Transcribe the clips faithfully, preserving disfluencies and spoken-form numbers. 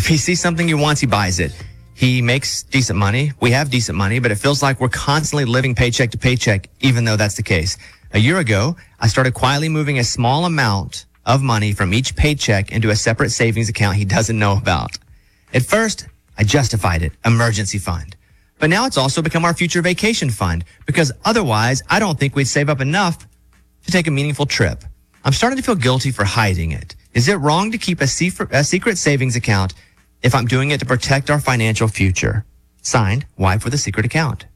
If he sees something he wants, he buys it. He makes decent money. We have decent money, but it feels like we're constantly living paycheck to paycheck, even though that's the case. A year ago, I started quietly moving a small amount of money from each paycheck into a separate savings account he doesn't know about. At first, I justified it, emergency fund. But now it's also become our future vacation fund, because otherwise, I don't think we'd save up enough to take a meaningful trip. I'm starting to feel guilty for hiding it. Is it wrong to keep a secret, a secret savings account if I'm doing it to protect our financial future? Signed, wife with a secret account.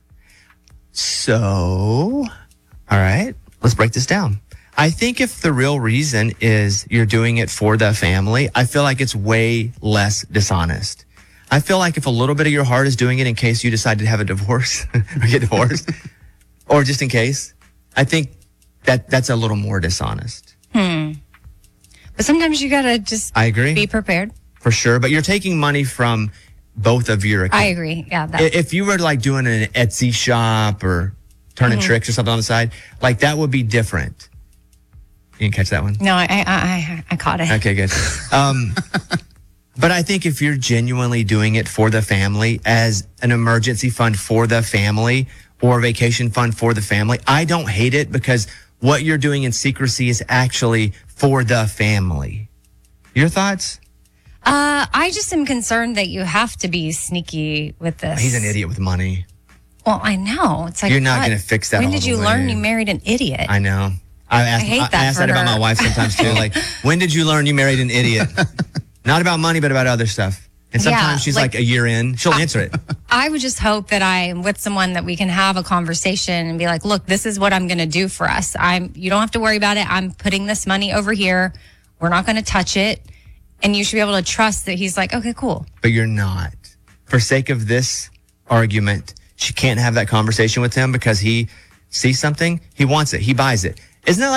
So, all right, let's break this down. I think if the real reason is you're doing it for the family, I feel like it's way less dishonest. I feel like if a little bit of your heart is doing it in case you decide to have a divorce or get divorced, or just in case, I think that that's a little more dishonest. Hmm. But sometimes you gotta just I agree. be prepared. For sure. But you're taking money from both of your accounts. I agree. Yeah. That. If you were like doing an Etsy shop or turning mm-hmm. tricks or something on the side, like that would be different. You didn't catch that one? No, I I, I, I caught it. Okay, good. Um, but I think if you're genuinely doing it for the family as an emergency fund for the family or a vacation fund for the family, I don't hate it because what you're doing in secrecy is actually for the family. Your thoughts? Uh, I just am concerned that you have to be sneaky with this. He's an idiot with money. Well, I know. It's like, you're not going to fix that. When all did the you way. learn you married an idiot? I know. I, asked, I hate that I ask for that her. about my wife sometimes too. Like, when did you learn you married an idiot? Not about money, but about other stuff. And sometimes Yeah, she's like- like, a year in, she'll I- answer it. I would just hope that I'm with someone that we can have a conversation and be like, look, this is what I'm going to do for us. I'm, you don't have to worry about it. I'm putting this money over here. We're not going to touch it. And you should be able to trust that he's like, okay, cool. But you're not. For sake of this argument, she can't have that conversation with him because he sees something, he wants it, he buys it. Isn't that like